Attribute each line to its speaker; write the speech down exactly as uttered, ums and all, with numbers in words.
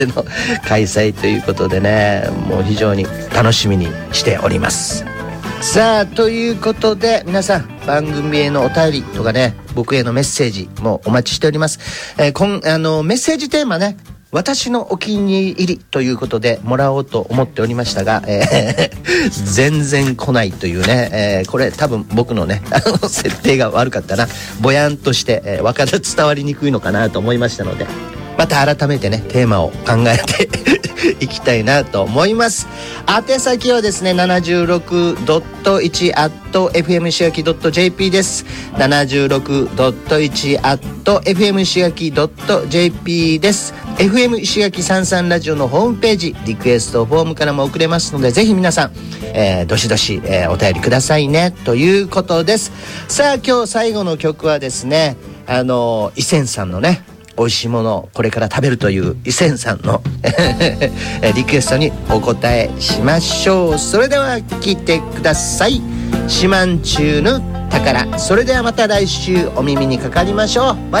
Speaker 1: の開催ということでね、もう非常に楽しみにしております。さあ、ということで皆さん、番組へのお便りとかね、僕へのメッセージもお待ちしております。えー、こんあのメッセージテーマね、私のお気に入りということでもらおうと思っておりましたが、えー、全然来ないというね、えー、これ多分僕のね、あの設定が悪かったな。ぼやんとして、えー、わかる伝わりにくいのかなと思いましたので、また改めてね、テーマを考えていきたいなと思います。宛先はですね、ななじゅうろくてんいち アット エフエム 石垣 .jp です。ななじゅうろくてんいち アット エフエム 石垣 .jp です。エフエム 石垣さんさんラジオのホームページ、リクエストフォームからも送れますので、ぜひ皆さん、えー、どしどし、えー、お便りくださいね、ということです。さあ、今日最後の曲はですね、あの伊勢さんのね、美味しいものをこれから食べるという伊勢さんのリクエストにお答えしましょう。それでは聞いてください。四万中の宝。それではまた来週お耳にかかりましょう。バイバイ。